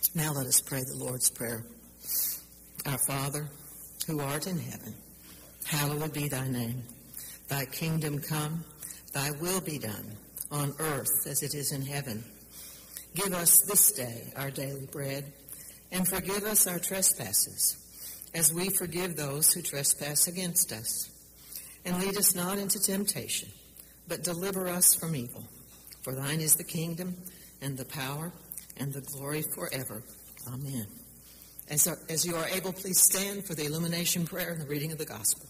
Now let us pray the Lord's Prayer. Our Father, who art in heaven, hallowed be thy name. Thy kingdom come, thy will be done, on earth as it is in heaven. Give us this day our daily bread, and forgive us our trespasses, as we forgive those who trespass against us. And lead us not into temptation, but deliver us from evil. For thine is the kingdom, and the power, and the glory forever. Amen. As you are able, please stand for the illumination prayer and the reading of the gospel.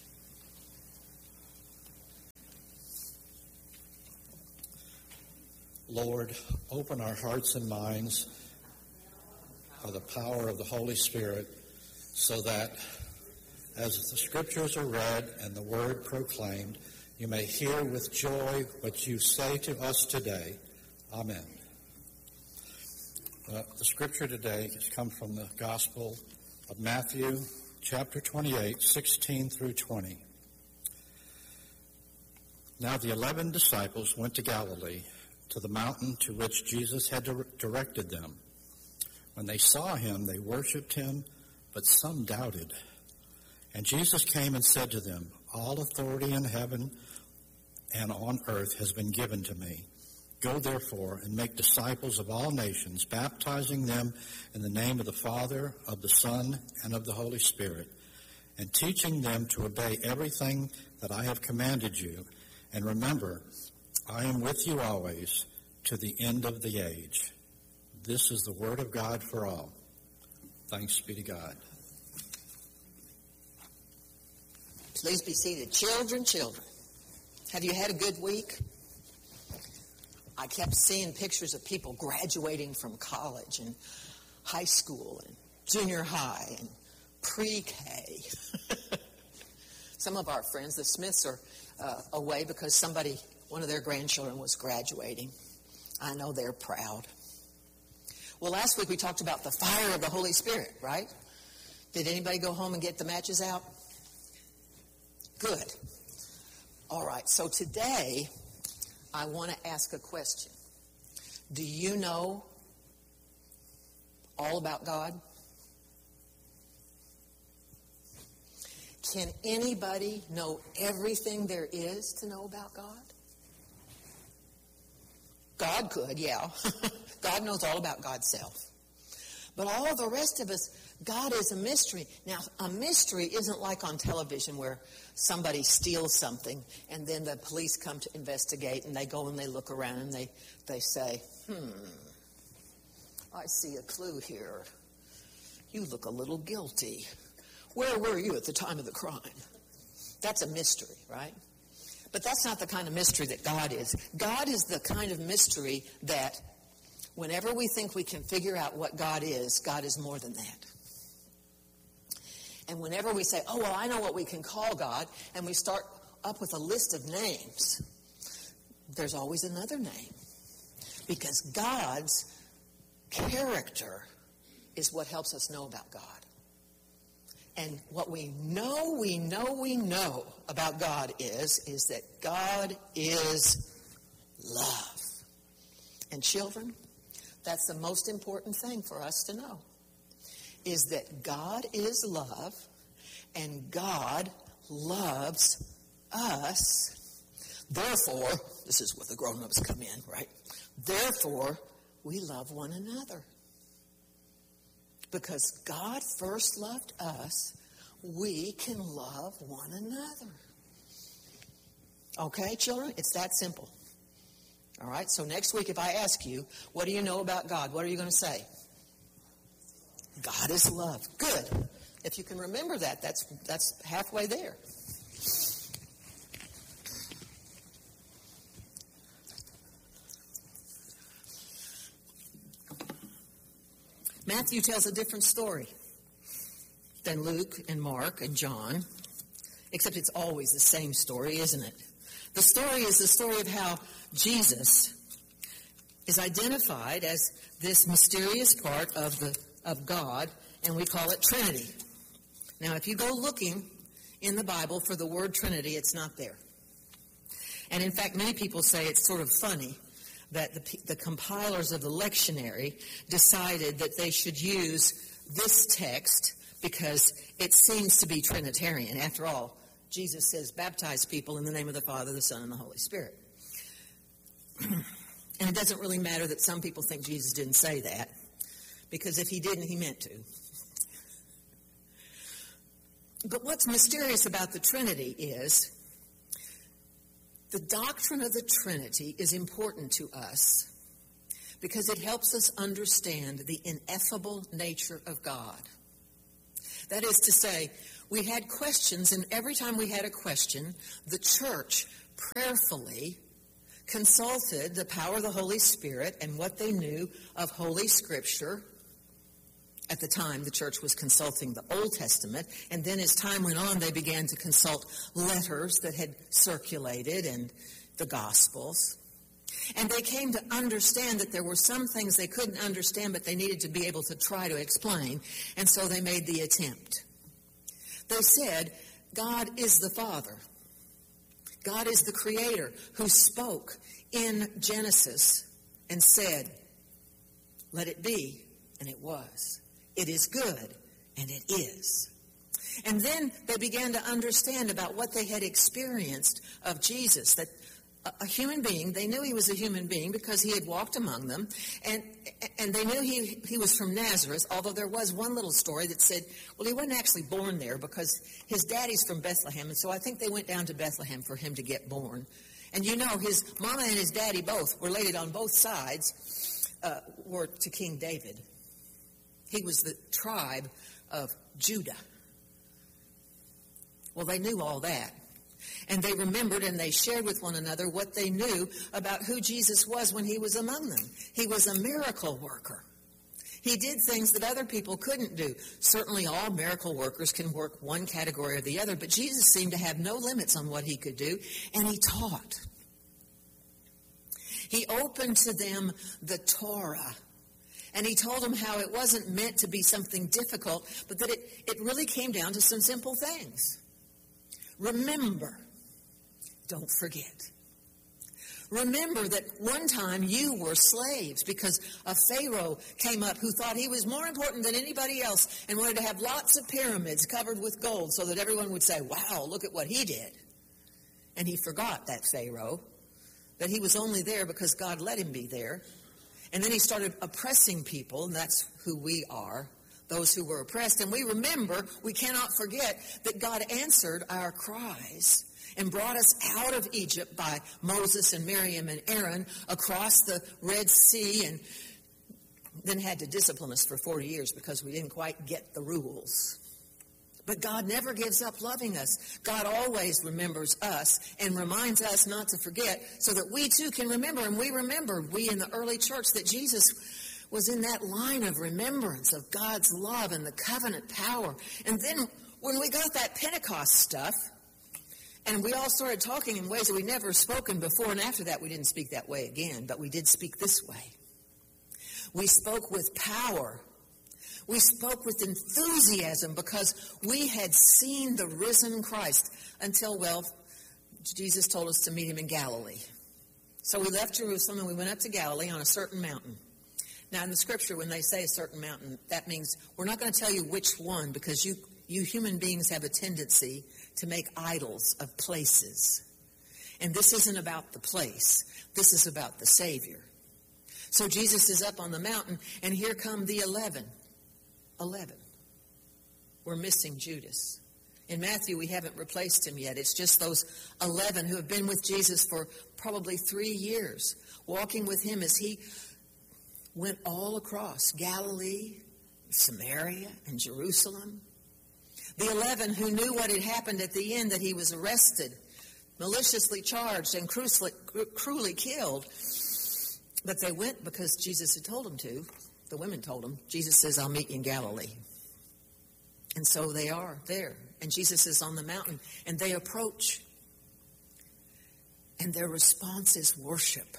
Lord, open our hearts and minds by the power of the Holy Spirit, so that as the scriptures are read and the word proclaimed, you may hear with joy what you say to us today. Amen. The scripture today has come from the Gospel of Matthew, chapter 28, 16 through 20. Now the 11 disciples went to Galilee, to the mountain to which Jesus had directed them. When they saw him, they worshipped him, but some doubted. And Jesus came and said to them, "All authority in heaven and on earth has been given to me. Go therefore and make disciples of all nations, baptizing them in the name of the Father, of the Son, and of the Holy Spirit, and teaching them to obey everything that I have commanded you. And remember, I am with you always to the end of the age." This is the word of God for all. Thanks be to God. Please be seated. Children, have you had a good week? I kept seeing pictures of people graduating from college and high school and junior high and pre-K. Some of our friends, the Smiths, are away because one of their grandchildren was graduating. I know they're proud. Well, last week we talked about the fire of the Holy Spirit, right? Did anybody go home and get the matches out? Good. All right, so today I want to ask a question. Do you know all about God? Can anybody know everything there is to know about God? God could, yeah. God knows all about God's self. But all of the rest of us, God is a mystery. Now, a mystery isn't like on television where somebody steals something and then the police come to investigate and they go and they look around and they say, I see a clue here. You look a little guilty. Where were you at the time of the crime? That's a mystery, right? But that's not the kind of mystery that God is. God is the kind of mystery that whenever we think we can figure out what God is more than that. And whenever we say, oh, well, I know what we can call God, and we start up with a list of names, there's always another name. Because God's character is what helps us know about God. And what we know about God is that God is love. And children, that's the most important thing for us to know, is that God is love, and God loves us. Therefore, this is where the grown-ups come in, right? Therefore, we love one another. Because God first loved us, we can love one another. Okay, children? It's that simple. All right, so next week if I ask you, what do you know about God? What are you going to say? God is love. Good. If you can remember that, that's halfway there. Matthew tells a different story than Luke and Mark and John, except it's always the same story, isn't it? The story is the story of how Jesus is identified as this mysterious part of God, and we call it Trinity. Now, if you go looking in the Bible for the word Trinity, it's not there. And in fact, many people say it's sort of funny that the compilers of the lectionary decided that they should use this text because it seems to be Trinitarian. After all, Jesus says, baptize people in the name of the Father, the Son, and the Holy Spirit. And it doesn't really matter that some people think Jesus didn't say that, because if he didn't, he meant to. But what's mysterious about the Trinity is the doctrine of the Trinity is important to us because it helps us understand the ineffable nature of God. That is to say, we had questions, and every time we had a question, the church prayerfully consulted the power of the Holy Spirit and what they knew of Holy Scripture. At the time, the church was consulting the Old Testament, and then as time went on, they began to consult letters that had circulated and the Gospels. And they came to understand that there were some things they couldn't understand, but they needed to be able to try to explain, and so they made the attempt. They said, God is the Father. God is the Creator who spoke in Genesis and said, let it be, and it was. It is good, and it is. And then they began to understand about what they had experienced of Jesus, that a human being, they knew he was a human being because he had walked among them, and they knew he was from Nazareth, although there was one little story that said, well, he wasn't actually born there because his daddy's from Bethlehem, and so I think they went down to Bethlehem for him to get born. And you know, his mama and his daddy both, related on both sides, were to King David. He was the tribe of Judah. Well, they knew all that. And they remembered and they shared with one another what they knew about who Jesus was when he was among them. He was a miracle worker. He did things that other people couldn't do. Certainly all miracle workers can work one category or the other, but Jesus seemed to have no limits on what he could do, and he taught. He opened to them the Torah. And he told them how it wasn't meant to be something difficult, but that it really came down to some simple things. Remember, don't forget. Remember that one time you were slaves because a Pharaoh came up who thought he was more important than anybody else and wanted to have lots of pyramids covered with gold so that everyone would say, wow, look at what he did. And he forgot, that Pharaoh, that he was only there because God let him be there. And then he started oppressing people, and that's who we are, those who were oppressed. And we remember, we cannot forget, that God answered our cries and brought us out of Egypt by Moses and Miriam and Aaron across the Red Sea, and then had to discipline us for 40 years because we didn't quite get the rules. But God never gives up loving us. God always remembers us and reminds us not to forget so that we too can remember. And we remembered, we in the early church, that Jesus was in that line of remembrance of God's love and the covenant power. And then when we got that Pentecost stuff, and we all started talking in ways that we'd never spoken before, and after that we didn't speak that way again, but we did speak this way. We spoke with power. We spoke with enthusiasm because we had seen the risen Christ until, well, Jesus told us to meet him in Galilee. So we left Jerusalem and we went up to Galilee on a certain mountain. Now, in the scripture, when they say a certain mountain, that means we're not going to tell you which one because you human beings have a tendency to make idols of places. And this isn't about the place. This is about the Savior. So Jesus is up on the mountain, and here come the 11. 11. We're missing Judas. In Matthew, we haven't replaced him yet. It's just those 11 who have been with Jesus for probably 3 years, walking with him as he went all across Galilee, Samaria, and Jerusalem. The 11 who knew what had happened at the end, that he was arrested, maliciously charged, and cruelly killed. But they went because Jesus had told them to. The women told him. Jesus says, I'll meet you in Galilee. And so they are there. And Jesus is on the mountain. And they approach. And their response is worship.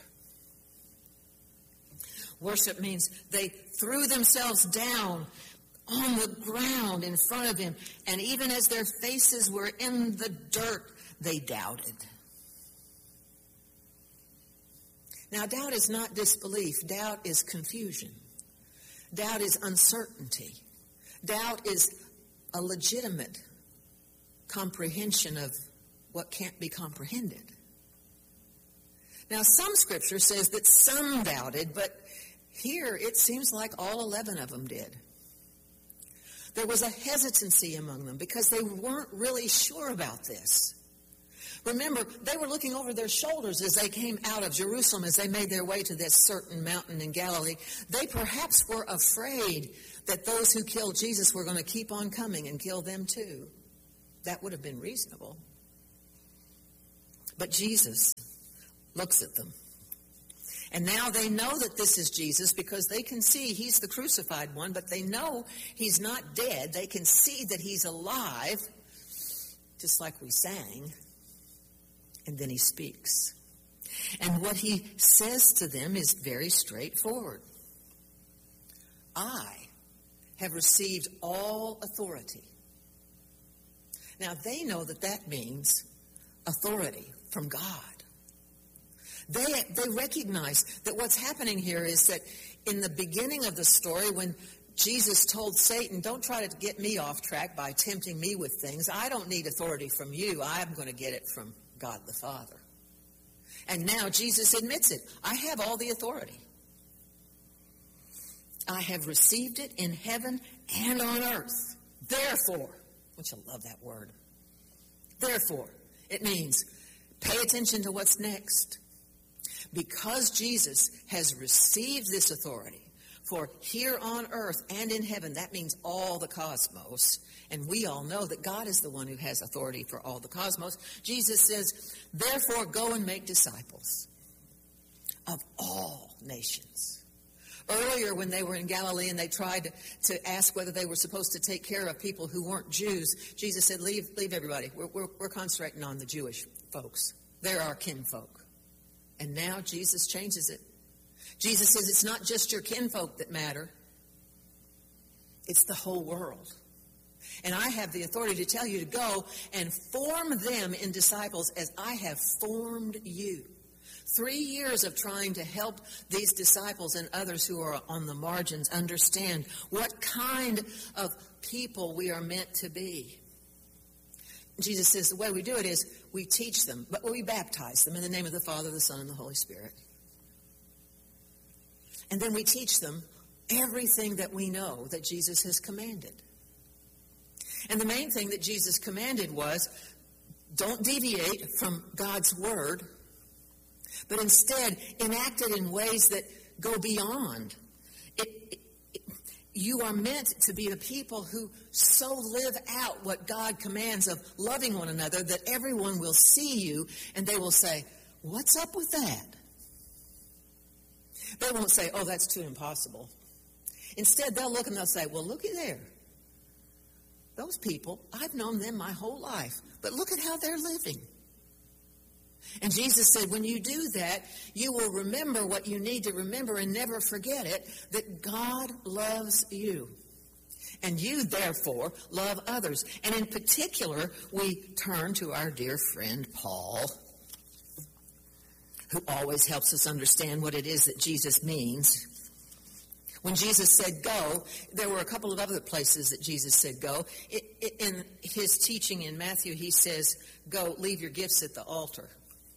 Worship means they threw themselves down on the ground in front of him. And even as their faces were in the dirt, they doubted. Now, doubt is not disbelief. Doubt is confusion. Doubt is uncertainty. Doubt is a legitimate comprehension of what can't be comprehended. Now, some scripture says that some doubted, but here it seems like all 11 of them did. There was a hesitancy among them because they weren't really sure about this. Remember, they were looking over their shoulders as they came out of Jerusalem, as they made their way to this certain mountain in Galilee. They perhaps were afraid that those who killed Jesus were going to keep on coming and kill them too. That would have been reasonable. But Jesus looks at them. And now they know that this is Jesus because they can see he's the crucified one, but they know he's not dead. They can see that he's alive, just like we sang. And then he speaks. And what he says to them is very straightforward. I have received all authority. Now, they know that that means authority from God. They recognize that what's happening here is that in the beginning of the story, when Jesus told Satan, don't try to get me off track by tempting me with things. I don't need authority from you. I'm going to get it from God the Father. And now Jesus admits it. I have all the authority. I have received it in heaven and on earth. Therefore, which I love that word. Therefore, it means pay attention to what's next. Because Jesus has received this authority for here on earth and in heaven, that means all the cosmos. And we all know that God is the one who has authority for all the cosmos. Jesus says, therefore, go and make disciples of all nations. Earlier, when they were in Galilee and they tried to ask whether they were supposed to take care of people who weren't Jews, Jesus said, leave everybody. We're concentrating on the Jewish folks. They're our kinfolk. And now Jesus changes it. Jesus says it's not just your kinfolk that matter. It's the whole world. And I have the authority to tell you to go and form them in disciples as I have formed you. 3 years of trying to help these disciples and others who are on the margins understand what kind of people we are meant to be. Jesus says the way we do it is we teach them, but we baptize them in the name of the Father, the Son, and the Holy Spirit. And then we teach them everything that we know that Jesus has commanded. And the main thing that Jesus commanded was, don't deviate from God's word, but instead enact it in ways that go beyond. You are meant to be a people who so live out what God commands of loving one another that everyone will see you and they will say, what's up with that? They won't say, oh, that's too impossible. Instead, they'll look and they'll say, well, looky there. Those people, I've known them my whole life, but look at how they're living. And Jesus said, when you do that, you will remember what you need to remember and never forget it, that God loves you. And you, therefore, love others. And in particular, we turn to our dear friend Paul, who always helps us understand what it is that Jesus means. When Jesus said go, there were a couple of other places that Jesus said go. In his teaching in Matthew, he says, go, leave your gifts at the altar.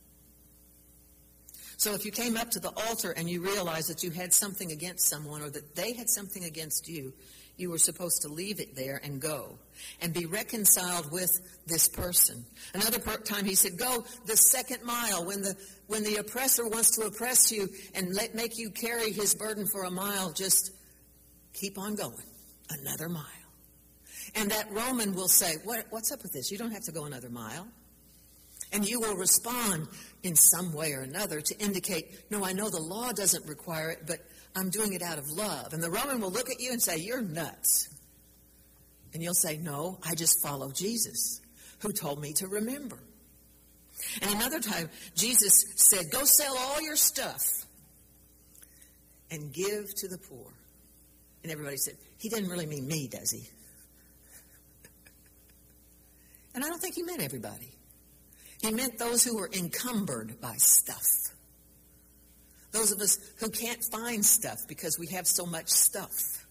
So if you came up to the altar and you realized that you had something against someone or that they had something against you, you were supposed to leave it there and go and be reconciled with this person. Another time he said, go the second mile. When the oppressor wants to oppress you and make you carry his burden for a mile, just keep on going another mile. And that Roman will say, what's up with this? You don't have to go another mile. And you will respond in some way or another to indicate, no, I know the law doesn't require it, but I'm doing it out of love. And the Roman will look at you and say, you're nuts. And you'll say, no, I just follow Jesus, who told me to remember. And another time, Jesus said, go sell all your stuff and give to the poor. And everybody said, he didn't really mean me, does he? And I don't think he meant everybody. He meant those who were encumbered by stuff. Those of us who can't find stuff because we have so much stuff.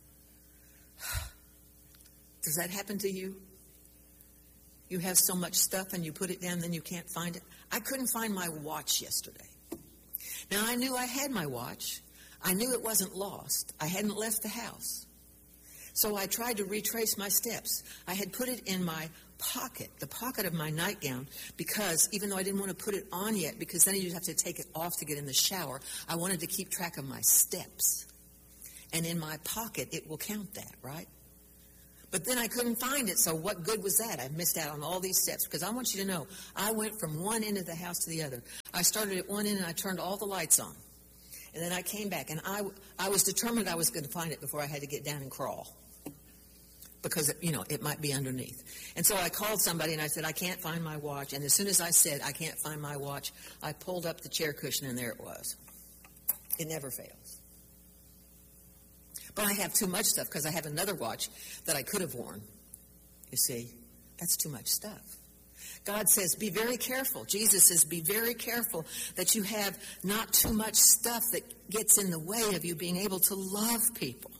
Does that happen to you? You have so much stuff and you put it down, then you can't find it. I couldn't find my watch yesterday. Now, I knew I had my watch. I knew it wasn't lost. I hadn't left the house. So I tried to retrace my steps. I had put it in my pocket, the pocket of my nightgown, because even though I didn't want to put it on yet, because then you'd have to take it off to get in the shower, I wanted to keep track of my steps. And in my pocket, it will count that, right? But then I couldn't find it, so what good was that? I missed out on all these steps, because I want you to know, I went from one end of the house to the other. I started at one end and I turned all the lights on. And then I came back, and I was determined I was going to find it before I had to get down and crawl. Because, it might be underneath. And so I called somebody and I said, I can't find my watch. And as soon as I said, I can't find my watch, I pulled up the chair cushion and there it was. It never fails. But I have too much stuff because I have another watch that I could have worn. You see, that's too much stuff. God says, be very careful. Jesus says, be very careful that you have not too much stuff that gets in the way of you being able to love people.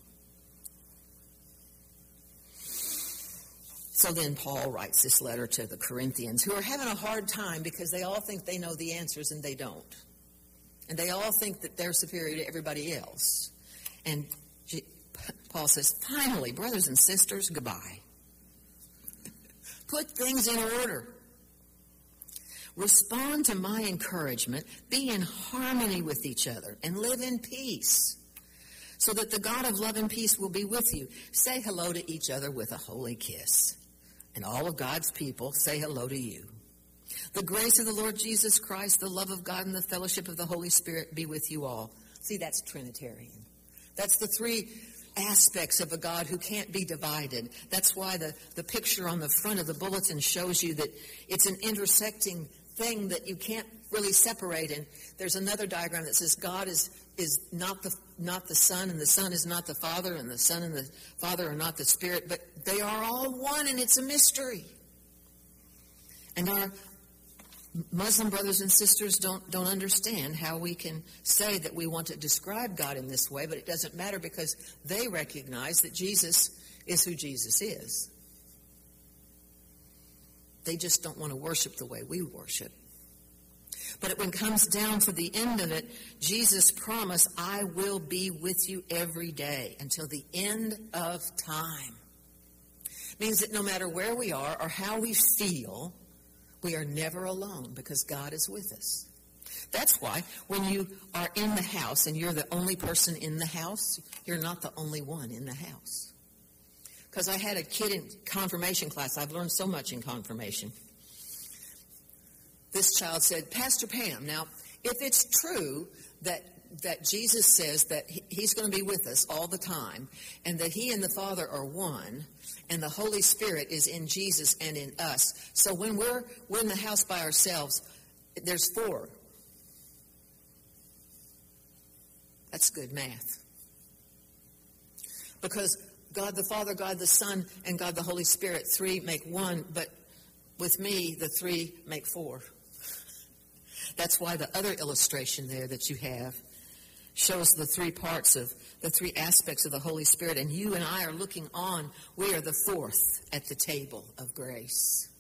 So then Paul writes this letter to the Corinthians, who are having a hard time because they all think they know the answers and they don't. And they all think that they're superior to everybody else. And Paul says, finally, brothers and sisters, goodbye. Put things in order. Respond to my encouragement. Be in harmony with each other and live in peace, so that the God of love and peace will be with you. Say hello to each other with a holy kiss. And all of God's people say hello to you. The grace of the Lord Jesus Christ, the love of God, and the fellowship of the Holy Spirit be with you all. See, that's Trinitarian. That's the three aspects of a God who can't be divided. That's why the picture on the front of the bulletin shows you that it's an intersecting thing that you can't really separate. And there's another diagram that says God is not the Son, and the Son is not the Father, and the Son and the Father are not the Spirit, but they are all one, and it's a mystery. And our Muslim brothers and sisters don't understand how we can say that we want to describe God in this way, but it doesn't matter because they recognize that Jesus is who Jesus is. They just don't want to worship the way we worship. But when it comes down to the end of it, Jesus promised, I will be with you every day until the end of time. It means that no matter where we are or how we feel, we are never alone because God is with us. That's why when you are in the house and you're the only person in the house, you're not the only one in the house. Because I had a kid in confirmation class. I've learned so much in confirmation. This child said, Pastor Pam, now, if it's true that Jesus says that he's going to be with us all the time, and that he and the Father are one, and the Holy Spirit is in Jesus and in us, so when we're in the house by ourselves, there's 4. That's good math. Because God the Father, God the Son, and God the Holy Spirit, 3 make 1, but with me, the 3 make 4. That's why the other illustration there that you have shows the 3 parts of the 3 aspects of the Holy Spirit. And you and I are looking on. We are the 4th at the table of grace.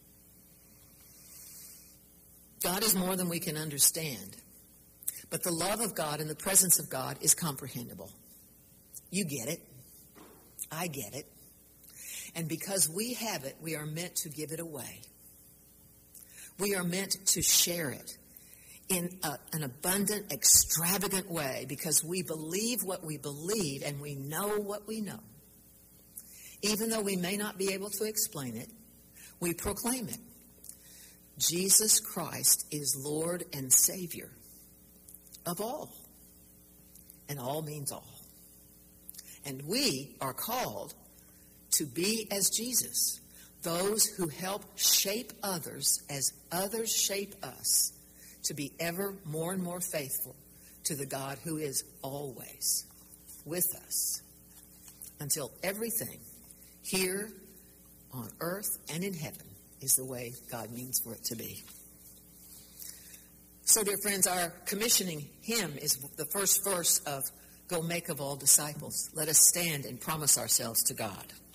God is more than we can understand. But the love of God and the presence of God is comprehensible. You get it. I get it. And because we have it, we are meant to give it away. We are meant to share it in an abundant, extravagant way because we believe what we believe and we know what we know. Even though we may not be able to explain it, we proclaim it. Jesus Christ is Lord and Savior of all. And all means all. And we are called to be as Jesus, those who help shape others as others shape us to be ever more and more faithful to the God who is always with us until everything here on earth and in heaven is the way God means for it to be. So, dear friends, our commissioning hymn is the first verse of Go Make of All Disciples. Let us stand and promise ourselves to God.